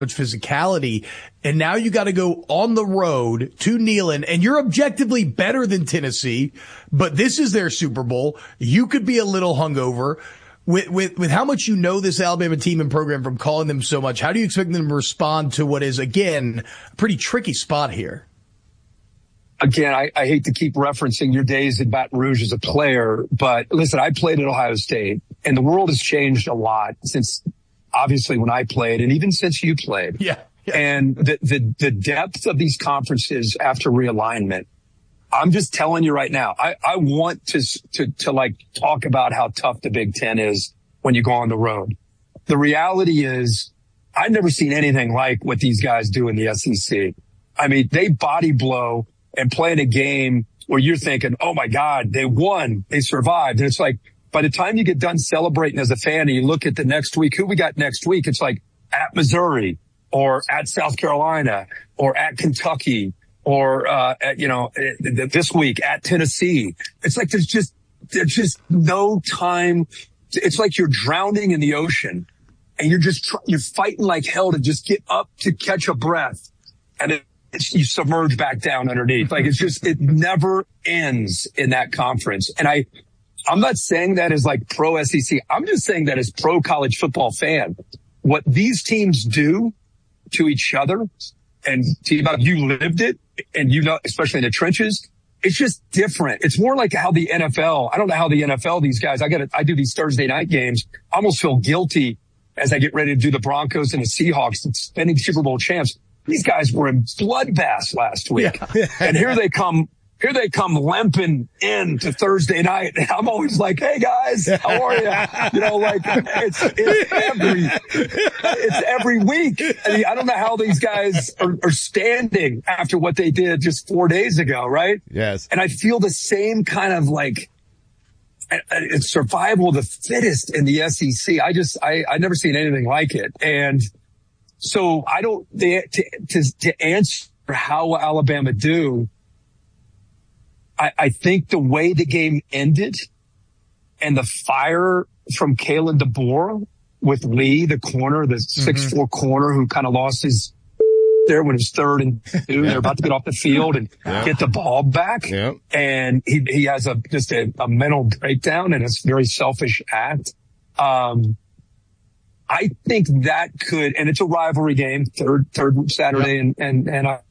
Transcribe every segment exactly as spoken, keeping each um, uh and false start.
physicality, and now you got to go on the road to Neyland, and you're objectively better than Tennessee, but this is their Super Bowl. You could be a little hungover. With, with, with how much you know this Alabama team and program from calling them so much, how do you expect them to respond to what is, again, a pretty tricky spot here? Again, I, I hate to keep referencing your days in Baton Rouge as a player, but listen, I played at Ohio State, and the world has changed a lot since obviously when I played, and even since you played. Yeah. yeah. And the, the, the depth of these conferences after realignment, I'm just telling you right now, I, I want to, to, to like talk about how tough the Big Ten is when you go on the road. The reality is I've never seen anything like what these guys do in the S E C. I mean, they body blow and play in a game where you're thinking, oh my God, they won, they survived. And it's like, by the time you get done celebrating as a fan and you look at the next week, who we got next week, it's like at Missouri or at South Carolina or at Kentucky or, uh, at, you know, this week at Tennessee. It's like there's just, there's just no time. It's like you're drowning in the ocean and you're just, you're fighting like hell to just get up to catch a breath. And it, it's, you submerge back down underneath. Like it's just, it never ends in that conference. And I, I'm not saying that as like pro S E C. I'm just saying that as pro college football fan. What these teams do to each other, and T-Bob, you lived it, and you know, especially in the trenches, it's just different. It's more like how the N F L, I don't know how the N F L, these guys, I got I do these Thursday night games. I almost feel guilty as I get ready to do the Broncos and the Seahawks, the defending Super Bowl champs. These guys were in bloodbaths last week. Yeah. And here they come. Here they come limping in to Thursday night. I'm always like, hey guys, how are you? You know, like it's, it's every, it's every week. I mean, I don't know how these guys are, are standing after what they did just four days ago. Right. Yes. And I feel the same kind of like, it's survival of the fittest in the S E C. I just, I, I've never seen anything like it. And so I don't, they, to, to, to answer how Alabama do, I, I think the way the game ended and the fire from Kalen DeBoer with Lee, the corner, the six four mm-hmm. corner who kind of lost his there when it was third and two. They're about to get off the field and yeah. get the ball back. Yeah. And he, he has a, just a, a mental breakdown, and it's a very selfish act. Um, I think that could, and it's a rivalry game, third, third Saturday, yeah. and, and, and I,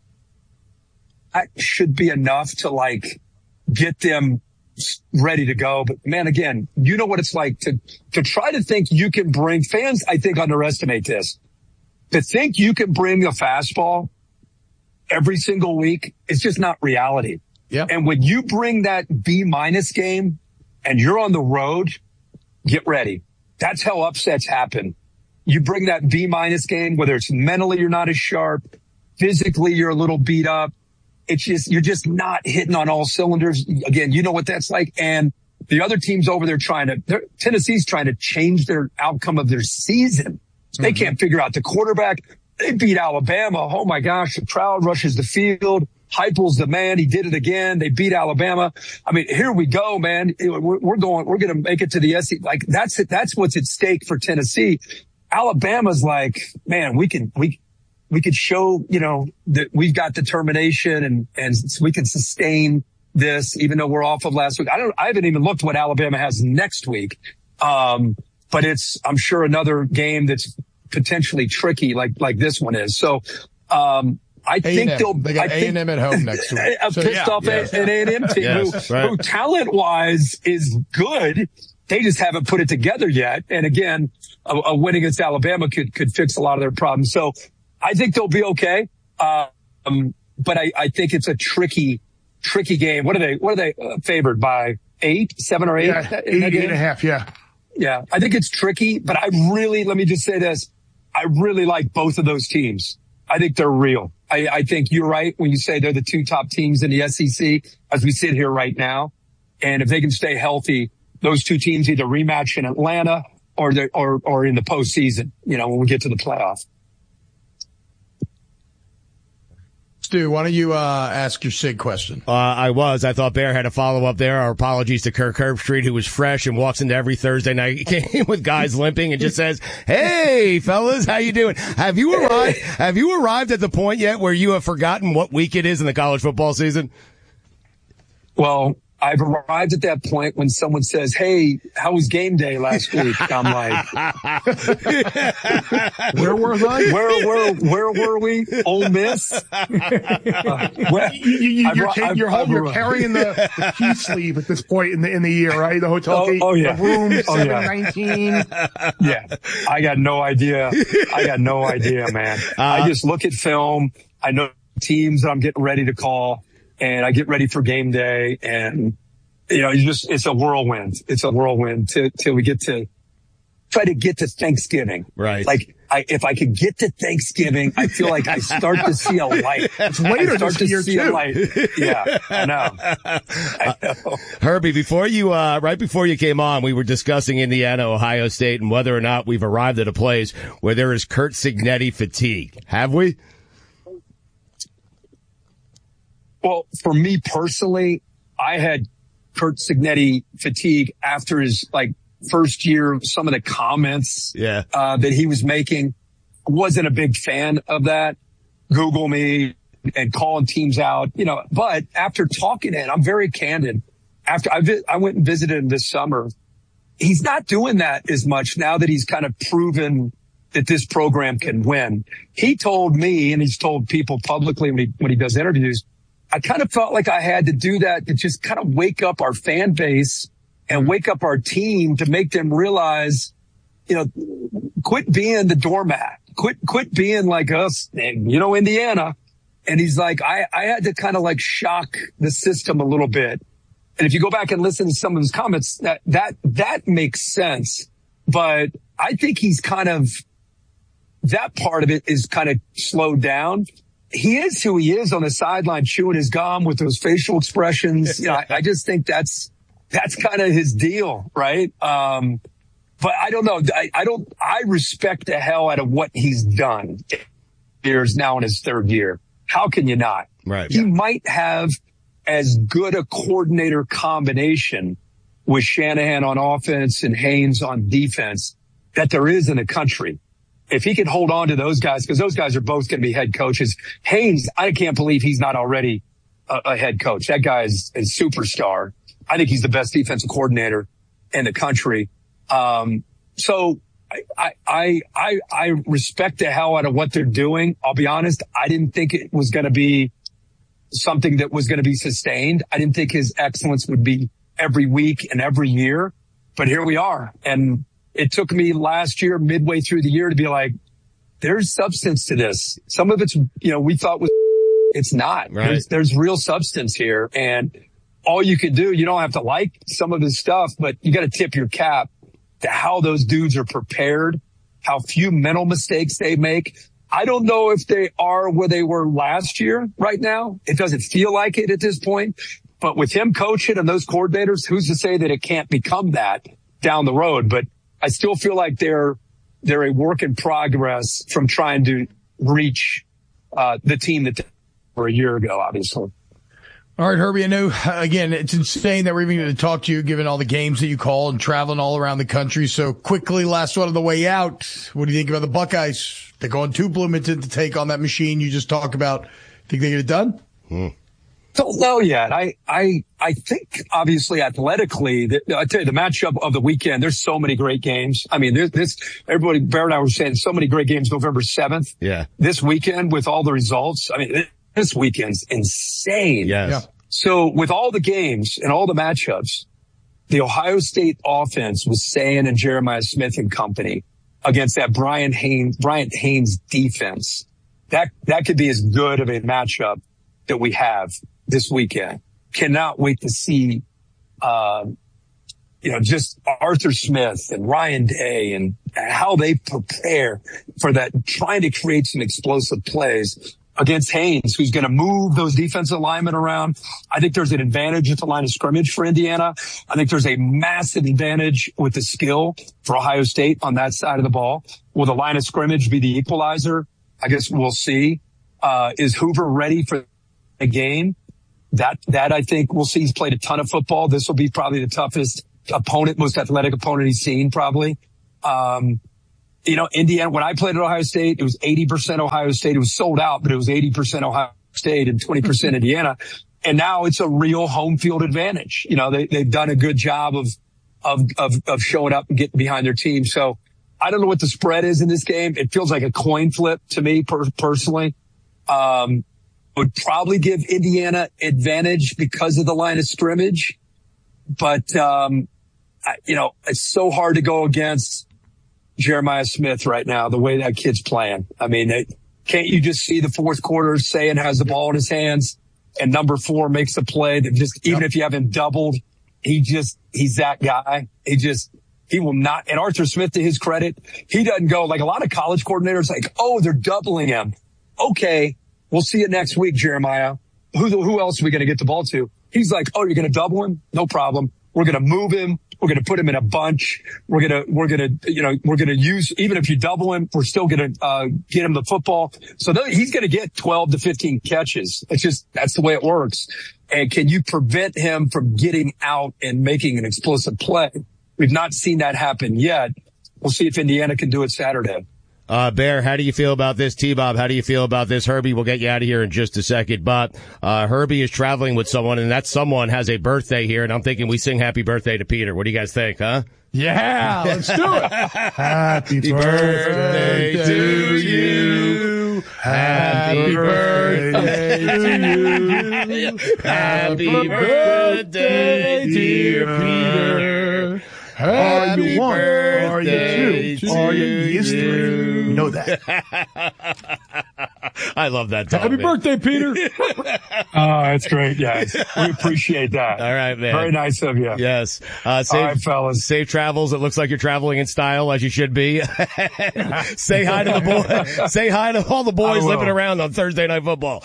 that should be enough to like get them ready to go. But man, again, you know what it's like to, to try to think you can bring fans. I think underestimate this. To think you can bring a fastball every single week is just not reality. Yeah. And when you bring that B minus game and you're on the road, get ready. That's how upsets happen. You bring that B minus game, whether it's mentally you're not as sharp, physically you're a little beat up. It's just, you're just not hitting on all cylinders. Again, you know what that's like. And the other teams over there trying to, Tennessee's trying to change their outcome of their season. Mm-hmm. They can't figure out the quarterback. They beat Alabama. Oh my gosh. The crowd rushes the field. Heupel's the man. He did it again. They beat Alabama. I mean, here we go, man. We're going, we're going to make it to the S E C. Like that's it. That's what's at stake for Tennessee. Alabama's like, man, we can, we, we could show, you know, that we've got determination and, and we can sustain this, even though we're off of last week. I don't, I haven't even looked what Alabama has next week. Um, but it's, I'm sure another game that's potentially tricky like, like this one is. So, um, I A and M. think they'll, they got I A and M think, at home next week. A So, pissed yeah, off yes. an A and M team yes, who, right. who talent wise is good. They just haven't put it together yet. And again, a, a win against Alabama could, could fix a lot of their problems. So I think they'll be okay. Um, but I, I think it's a tricky, tricky game. What are they, what are they uh, favored by? Eight, seven or eight? Yeah, eight, eight and a half. Yeah. Yeah. I think it's tricky, but I really, let me just say this. I really like both of those teams. I think they're real. I, I think you're right when you say they're the two top teams in the S E C as we sit here right now. And if they can stay healthy, those two teams either rematch in Atlanta or they or, or in the postseason, you know, when we get to the playoff. Stu, why don't you uh, ask your Sig question? Uh, I was. I thought Bear had a follow-up there. Our apologies to Kirk Herbstreit, who was fresh and walks into every Thursday night game with guys limping and just says, "Hey, fellas, how you doing? Have you arrived? Have you arrived at the point yet where you have forgotten what week it is in the college football season?" Well, I've arrived at that point when someone says, "Hey, how was game day last week?" I'm like, "Where was I? Where where where were we? Ole Miss." Uh, well, you, you, you're, I've, you're, I've, you're I've carrying the, the key sleeve at this point in the in the year, right? The hotel oh, key, oh, yeah. the room oh, seven nineteen. Yeah. yeah, I got no idea. I got no idea, man. Uh, I just look at film. I know teams that I'm getting ready to call. And I get ready for game day, and you know, you just it's a whirlwind. It's a whirlwind till till we get to try to get to Thanksgiving. Right. Like I, if I could get to Thanksgiving, I feel like I start to see a light. It's later I start this to year see too. a light. Yeah, I know. I know. Herbie, before you, uh, right before you came on, we were discussing Indiana, Ohio State, and whether or not we've arrived at a place where there is Curt Cignetti fatigue. Have we? Well, for me personally, I had Curt Cignetti fatigue after his like first year. Some of the comments yeah. uh, that he was making, wasn't a big fan of that. Google me and calling teams out, you know. But after talking to him, I'm very candid. After I vi- I went and visited him this summer, he's not doing that as much now that he's kind of proven that this program can win. He told me, and he's told people publicly when he when he does interviews, I kind of felt like I had to do that to just kind of wake up our fan base and wake up our team to make them realize, you know, quit being the doormat, quit, quit being like us, you know, Indiana. And he's like, I, I had to kind of like shock the system a little bit. And if you go back and listen to some of his comments, that, that, that makes sense. But I think he's kind of, that part of it is kind of slowed down. He is who he is on the sideline, chewing his gum with those facial expressions. You know, I, I just think that's, that's kind of his deal, right? Um, but I don't know. I, I don't, I respect the hell out of what he's done. Years now in his third year. How can you not? Right. He Yeah. might have as good a coordinator combination with Shanahan on offense and Haynes on defense that there is in the country. If he can hold on to those guys, because those guys are both going to be head coaches. Haynes, I can't believe he's not already a, a head coach. That guy is a superstar. I think he's the best defensive coordinator in the country. Um, so I, I, I, I respect the hell out of what they're doing. I'll be honest. I didn't think it was going to be something that was going to be sustained. I didn't think his excellence would be every week and every year, but here we are. And it took me last year, midway through the year, to be like, there's substance to this. Some of it's, you know, we thought was, it's not. Right. There's, there's real substance here. And all you can do, you don't have to like some of his stuff, but you got to tip your cap to how those dudes are prepared, how few mental mistakes they make. I don't know if they are where they were last year right now. It doesn't feel like it at this point. But with him coaching and those coordinators, who's to say that it can't become that down the road? But I still feel like they're they're a work in progress from trying to reach uh the team that they were a year ago, obviously. All right, Herbie, I know, again, it's insane that we're even going to talk to you given all the games that you call and traveling all around the country. So quickly, last one on the way out, what do you think about the Buckeyes? They're going to Bloomington to take on that machine you just talked about. Think they get it done? Hmm. Don't know yet. I, I, I think obviously athletically, the, I tell you, the matchup of the weekend, there's so many great games. I mean, there's this, everybody, Bear and I were saying so many great games November seventh. Yeah. This weekend with all the results. I mean, this weekend's insane. Yes. Yeah. So with all the games and all the matchups, the Ohio State offense was saying and Jeremiah Smith and company against that Brian Haynes, Bryant Haynes defense. That, that could be as good of a matchup that we have this weekend. Cannot wait to see, um, you know, just Arthur Smith and Ryan Day and how they prepare for that, trying to create some explosive plays against Haynes, who's going to move those defensive linemen around. I think there's an advantage at the line of scrimmage for Indiana. I think there's a massive advantage with the skill for Ohio State on that side of the ball. Will the line of scrimmage be the equalizer? I guess we'll see. Uh, is Hoover ready for a game. That, that I think we'll see. He's played a ton of football. This will be probably the toughest opponent, most athletic opponent he's seen probably. Um, you know, Indiana, when I played at Ohio State, it was eighty percent Ohio State. It was sold out, but it was eighty percent Ohio State and twenty percent Indiana. And now it's a real home field advantage. You know, they, they've done a good job of, of, of, of showing up and getting behind their team. So I don't know what the spread is in this game. It feels like a coin flip to me per- personally. Um, would probably give Indiana advantage because of the line of scrimmage. But, um, I, you know, it's so hard to go against Jeremiah Smith right now, the way that kid's playing. I mean, it, can't you just see the fourth quarter, Sayan has the ball in his hands and number four makes the play that just, even yep. if you have him doubled, he just, he's that guy. He just, he will not, and Arthur Smith, to his credit, he doesn't go like a lot of college coordinators like, oh, they're doubling him. Okay. We'll see you next week, Jeremiah. Who, who else are we going to get the ball to? He's like, oh, you're going to double him? No problem. We're going to move him. We're going to put him in a bunch. We're going to, we're going to, you know, we're going to use, even if you double him, we're still going to, uh, get him the football. So th- he's going to get twelve to fifteen catches. It's just, that's the way it works. And can you prevent him from getting out and making an explosive play? We've not seen that happen yet. We'll see if Indiana can do it Saturday. Uh, Bear, how do you feel about this? T-Bob, how do you feel about this? Herbie, we'll get you out of here in just a second. But uh, Herbie is traveling with someone, and that someone has a birthday here, and I'm thinking we sing happy birthday to Peter. What do you guys think, huh? Yeah, let's do it. Happy birthday to you. Happy birthday to you. Happy birthday, dear Peter. Are you one? Are you two? Are you yes three? You know that. I love that. Tom, Happy man. birthday, Peter. Oh, that's great, guys. We appreciate that. All right, man. Very nice of you. Yes. Uh, safe, All right, fellas. Safe travels. It looks like you're traveling in style, as you should be. Say hi to the boy. Say hi to all the boys living around on Thursday Night Football.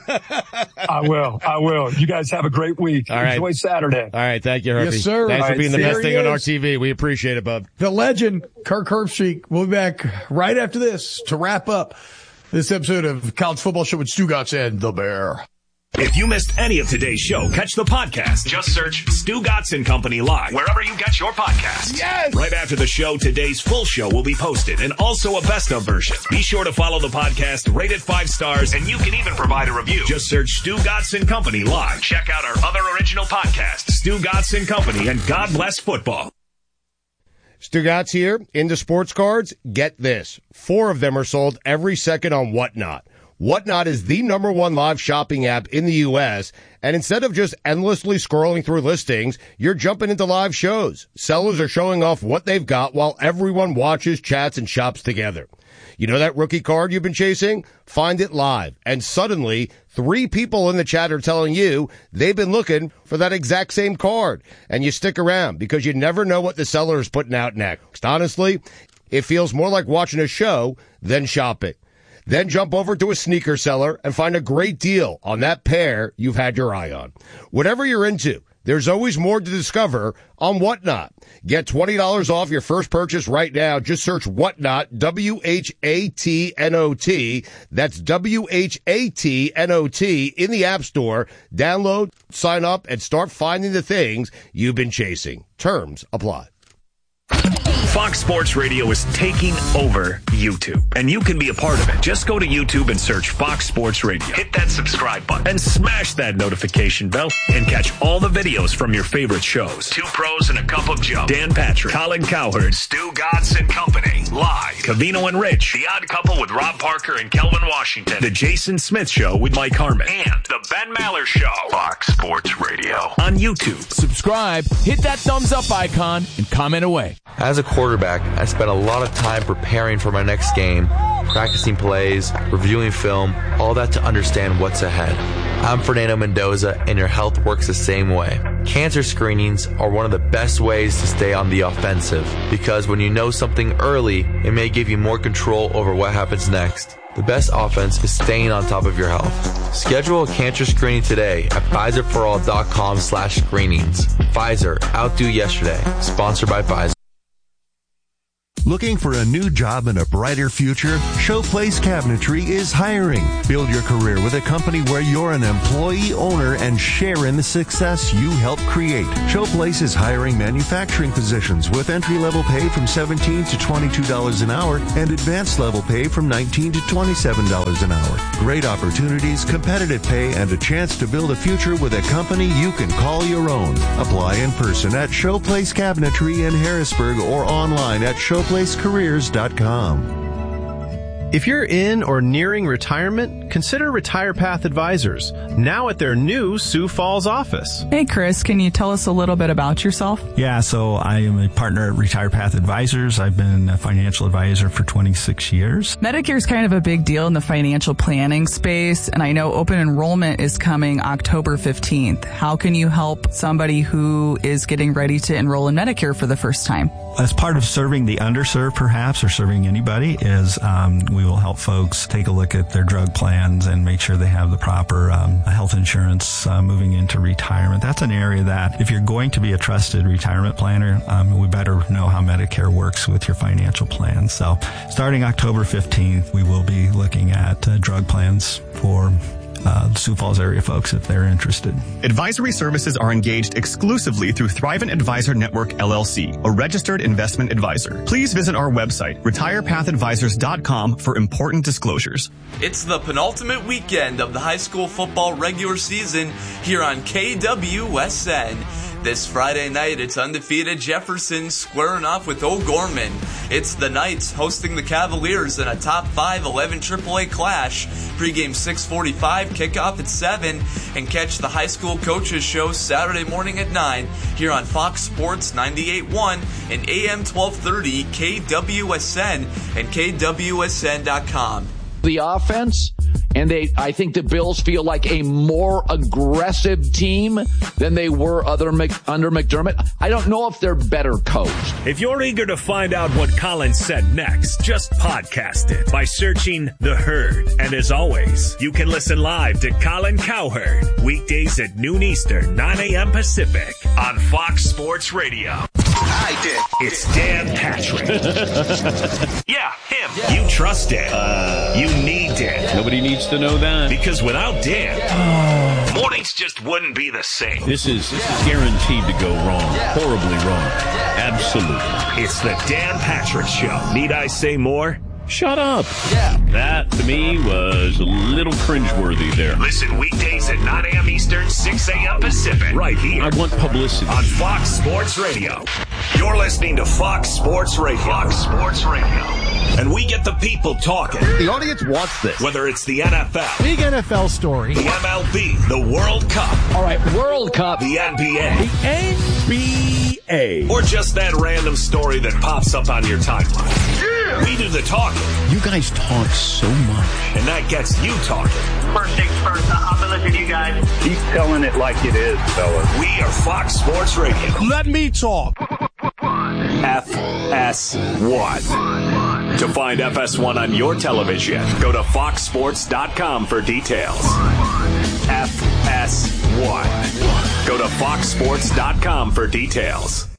I will. I will. You guys have a great week. All right. Enjoy Saturday. All right. Thank you, Herbie. Yes, sir. Thanks all for right, being the best thing on is. our T V. We appreciate it, bub. The legend, Kirk Herbstreit, will be back right after this to wrap up this episode of College Football Show with Stu Gatz and The Bear. If you missed any of today's show, catch the podcast. Just search Stu Gatz and Company Live wherever you get your podcasts. Yes! Right after the show, today's full show will be posted and also a best of version. Be sure to follow the podcast, rate it five stars, and you can even provide a review. Just search Stu Gatz and Company Live. Check out our other original podcasts, Stu Gatz and Company and God Bless Football. Stu Gatz here. Into sports cards, get this. Four of them are sold every second on Whatnot. Whatnot is the number one live shopping app in the U S, and instead of just endlessly scrolling through listings, you're jumping into live shows. Sellers are showing off what they've got while everyone watches, chats, and shops together. You know that rookie card you've been chasing? Find it live. And suddenly, three people in the chat are telling you they've been looking for that exact same card. And you stick around because you never know what the seller is putting out next. Honestly, it feels more like watching a show than shopping. Then jump over to a sneaker seller and find a great deal on that pair you've had your eye on. Whatever you're into, there's always more to discover on Whatnot. Get twenty dollars off your first purchase right now. Just search Whatnot, W H A T N O T. That's W H A T N O T in the App Store. Download, sign up, and start finding the things you've been chasing. Terms apply. Fox Sports Radio is taking over YouTube, and you can be a part of it. Just go to YouTube and search Fox Sports Radio. Hit that subscribe button and smash that notification bell and catch all the videos from your favorite shows. Two Pros and a Cup of Joe. Dan Patrick, Colin Cowherd, Stu Gatz and Company. Live. Covino and Rich. The Odd Couple with Rob Parker and Kelvin Washington. The Jason Smith Show with Mike Harmon. And The Ben Maller Show. Fox Sports Radio on YouTube. Subscribe, hit that thumbs up icon, and comment away. As a quarterback, I spent a lot of time preparing for my next game, practicing plays, reviewing film, all that to understand what's ahead. I'm Fernando Mendoza, and your health works the same way. Cancer screenings are one of the best ways to stay on the offensive, because when you know something early, it may give you more control over what happens next. The best offense is staying on top of your health. Schedule a cancer screening today at Pfizer for all dot com slash screenings. Pfizer, outdo yesterday. Sponsored by Pfizer. Looking for a new job and a brighter future? Showplace Cabinetry is hiring. Build your career with a company where you're an employee, owner, and share in the success you help create. Showplace is hiring manufacturing positions with entry-level pay from seventeen dollars to twenty-two dollars an hour and advanced level pay from nineteen dollars to twenty-seven dollars an hour. Great opportunities, competitive pay, and a chance to build a future with a company you can call your own. Apply in person at Showplace Cabinetry in Harrisburg or online at showplace careers dot com. If you're in or nearing retirement, consider Retire Path Advisors, now at their new Sioux Falls office. Hey, Chris, can you tell us a little bit about yourself? Yeah, so I am a partner at Retire Path Advisors. I've been a financial advisor for twenty-six years. Medicare is kind of a big deal in the financial planning space, and I know open enrollment is coming October fifteenth. How can you help somebody who is getting ready to enroll in Medicare for the first time? As part of serving the underserved, perhaps, or serving anybody, is um, we will help folks take a look at their drug plans and make sure they have the proper um, health insurance uh, moving into retirement. That's an area that, if you're going to be a trusted retirement planner, um, we better know how Medicare works with your financial plan. So starting October fifteenth, we will be looking at uh, drug plans for Uh, the Sioux Falls area folks if they're interested. Advisory services are engaged exclusively through Thrivent Advisor Network, L L C, a registered investment advisor. Please visit our website, retire path advisors dot com, for important disclosures. It's the penultimate weekend of the high school football regular season here on K W S N. This Friday night, it's undefeated Jefferson squaring off with O'Gorman. It's the Knights hosting the Cavaliers in a top five eleven triple A clash. Pregame six forty-five, kickoff at seven, and catch the high school coaches show Saturday morning at nine here on Fox Sports ninety-eight point one and A M twelve thirty K W S N and K W S N dot com. The offense, and they, I think the Bills feel like a more aggressive team than they were other under McDermott. I don't know if they're better coached. If you're eager to find out what Colin said next, just podcast it by searching The Herd. And as always, you can listen live to Colin Cowherd weekdays at noon Eastern, nine a.m. Pacific on Fox Sports Radio. I did. It's Dan Patrick. Yeah, him. Yeah. You trust Dan. Uh, you need Dan. Nobody needs to know that. Because without Dan, yeah. mornings just wouldn't be the same. This is, this is guaranteed to go wrong. Yeah. Horribly wrong. Yeah. Absolutely. It's the Dan Patrick Show. Need I say more? Shut up. Yeah. That, to me, was a little cringeworthy there. Listen weekdays at nine a.m. Eastern, six a.m. Pacific. Right here. I want publicity. On Fox Sports Radio. You're listening to Fox Sports Radio. Fox Sports Radio. And we get the people talking. The audience wants this. Whether it's the N F L. Big N F L story. The M L B. The World Cup. All right, World Cup. The N B A. The N B A. Or just that random story that pops up on your timeline. Yeah. We do the talking. You guys talk so much. And that gets you talking. First things first, I'll be listening to you guys. Keep telling it like it is, fellas. We are Fox Sports Radio. Let me talk. F S one. To find F S one on your television, go to fox sports dot com for details. F S one. Go to fox sports dot com for details.